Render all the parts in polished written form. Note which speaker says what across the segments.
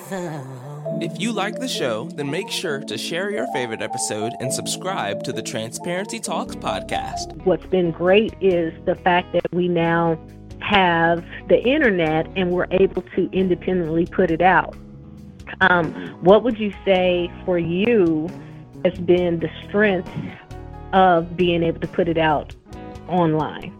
Speaker 1: If you like the show, then make sure to share your favorite episode and subscribe to the Transparency Talks podcast.
Speaker 2: What's been great is the fact that we now have the internet and we're able to independently put it out. What would you say for you has been the strength of being able to put it out online?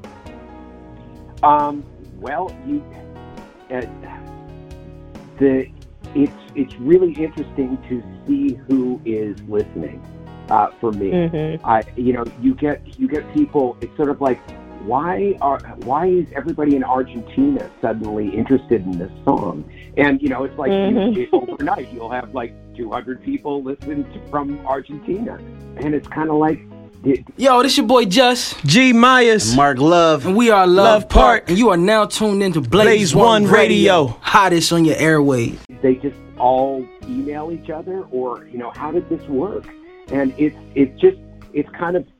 Speaker 3: It's really interesting to see who is listening. For me, you get people. It's sort of like, why is everybody in Argentina suddenly interested in this song? And it's like overnight you'll have like 200 people listen from Argentina, and it's kind of like.
Speaker 4: Yo, this your boy Just
Speaker 5: G Myers,
Speaker 4: Mark Love, and we are Love Park, and you are now tuned into Blaze One Radio, hottest on your airwaves.
Speaker 3: They just all email each other, or how did this work? And it's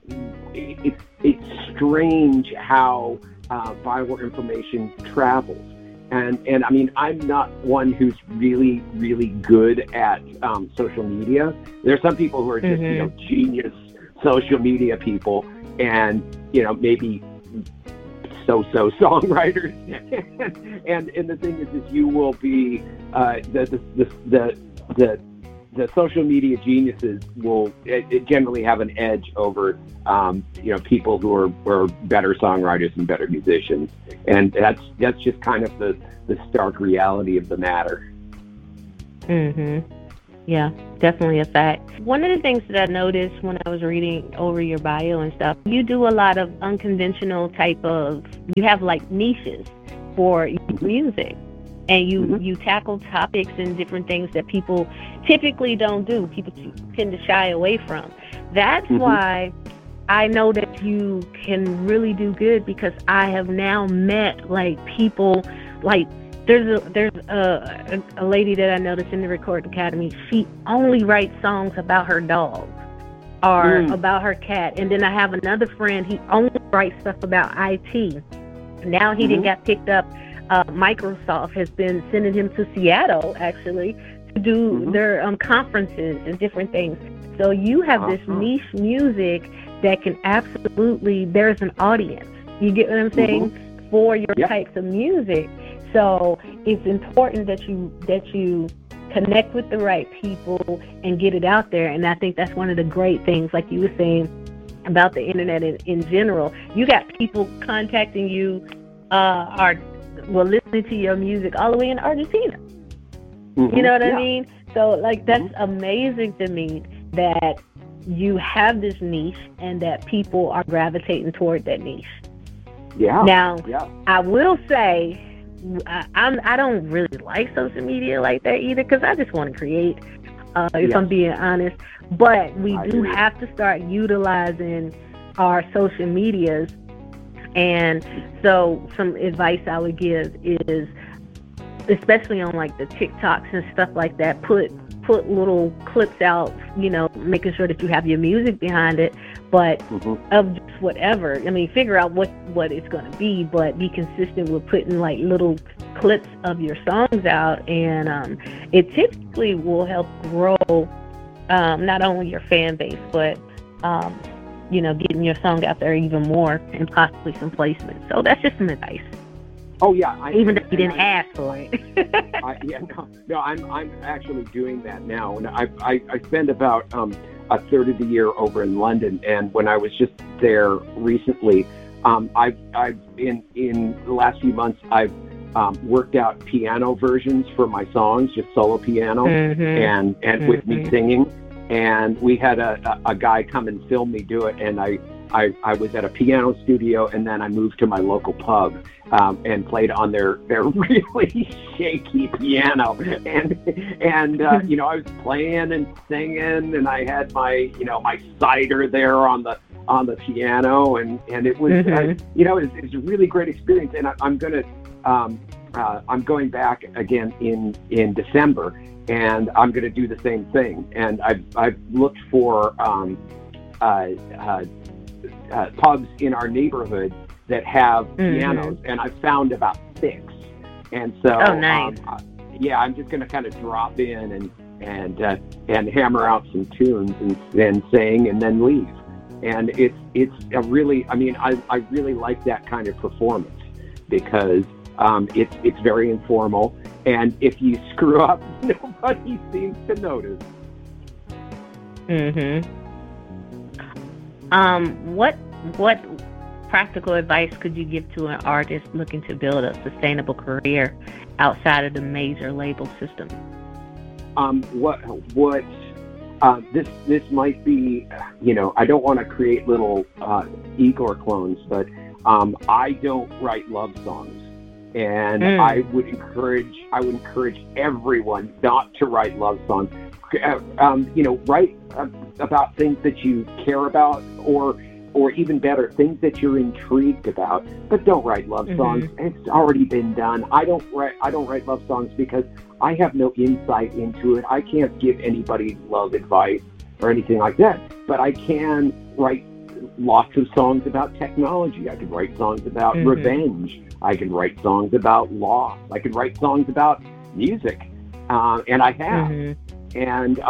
Speaker 3: strange how viral information travels. And I mean, I'm not one who's really, really good at social media. There's some people who are just genius social media people, and maybe so songwriters. and the thing is you will be the social media geniuses will generally have an edge over people who are better songwriters and better musicians, and that's just kind of the stark reality of the matter.
Speaker 2: Yeah, definitely a fact. One of the things that I noticed when I was reading over your bio and stuff, you do a lot of unconventional you have like niches for music, and you tackle topics and different things that people typically don't do. People tend to shy away from. That's why I know that you can really do good, because I have now met like people like. There's a lady that I noticed in the Recording Academy. She only writes songs about her dog or about her cat. And then I have another friend. He only writes stuff about IT. Now he didn't got picked up. Microsoft has been sending him to Seattle, actually, to do their conferences and different things. So you have this niche music that can absolutely, there's an audience. You get what I'm saying? For your types of music. So it's important that you connect with the right people and get it out there. And I think that's one of the great things, like you were saying, about the internet in general. You got people contacting you, listening to your music all the way in Argentina. You know what I mean? So like that's amazing to me that you have this niche and that people are gravitating toward that niche.
Speaker 3: Yeah.
Speaker 2: Now, I will say, I don't really like social media like that either, because I just want to create, if I'm being honest. But we do have to start utilizing our social medias. And so some advice I would give is, especially on like the TikToks and stuff like that, put little clips out, making sure that you have your music behind it, but of just whatever. I mean, figure out what it's going to be, but be consistent with putting like little clips of your songs out, and it typically will help grow not only your fan base, but getting your song out there even more, and possibly some placement. So that's just some advice.
Speaker 3: Oh yeah,
Speaker 2: even if you didn't ask for it.
Speaker 3: I'm actually doing that now, and I spend about a third of the year over in London, and when I was just there recently, I've in the last few months I've worked out piano versions for my songs, just solo piano, and with me singing, and we had a guy come and film me do it, and I was at a piano studio, and then I moved to my local pub and played on their really shaky piano, and I was playing and singing, and I had my my cider there on the piano, and it was it's a really great experience, and I'm going back again in December, and I'm going to do the same thing, and I've looked for pubs in our neighborhood that have pianos, and I've found about 6. And so,
Speaker 2: nice.
Speaker 3: yeah, I'm just going to kind of drop in and hammer out some tunes and then sing and then leave. And it's a really, I mean, I really like that kind of performance because it's very informal. And if you screw up, nobody seems to notice.
Speaker 2: What practical advice could you give to an artist looking to build a sustainable career outside of the major label system? This might be, I don't want to create little Igor clones, but I don't write love songs, and I would encourage everyone not to write love songs. Write about things that you care about, or even better, things that you're intrigued about, but don't write love songs. It's already been done. I don't write love songs because I have no insight into it. I can't give anybody love advice or anything like that, but I can write lots of songs about technology. I can write songs about revenge. I can write songs about loss. I can write songs about music, and I have. And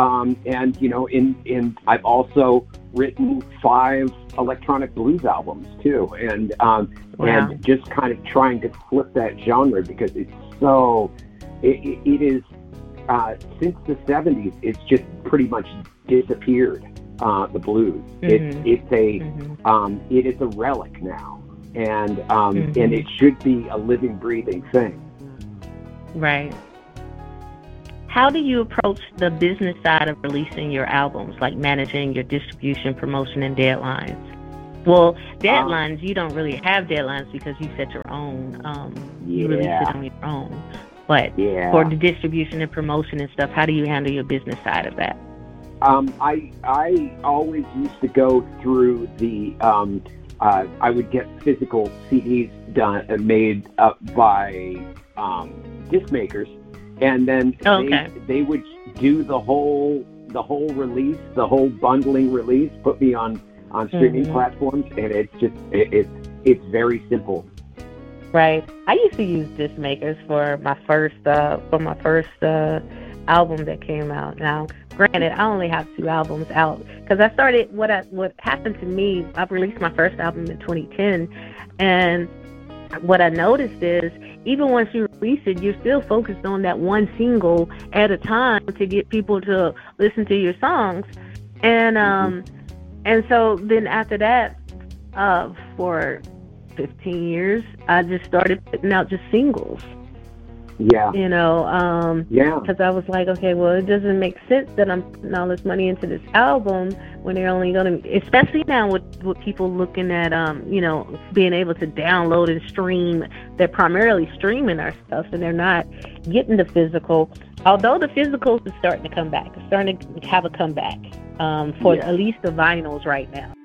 Speaker 2: I've also written 5 electronic blues albums too, and just kind of trying to flip that genre because it's so. It is since the 70s. It's just pretty much disappeared. The blues. It is a relic now, and it should be a living, breathing thing. Right. How do you approach the business side of releasing your albums, like managing your distribution, promotion, and deadlines? Well, deadlines, you don't really have deadlines because you set your own. You release it on your own. But for the distribution and promotion and stuff, how do you handle your business side of that?
Speaker 3: I always used to go through the. I would get physical CDs made up by disc makers. And then they would do the whole release, the whole bundling release, put me on streaming platforms, and it's very simple.
Speaker 2: Right. I used to use disc makers for my first album that came out. Now, granted, I only have 2 albums out because I started. What happened to me? I released my first album in 2010, and what I noticed is, even once you release it, you're still focused on that one single at a time to get people to listen to your songs. And so then after that, for 15 years, I just started putting out just singles.
Speaker 3: Yeah.
Speaker 2: Because I was like, okay, well, it doesn't make sense that I'm putting all this money into this album when they're only going to, especially now with people looking at, being able to download and stream. They're primarily streaming our stuff, and they're not getting the physical. Although the physicals is starting to come back. It's starting to have a comeback for at least the vinyls right now.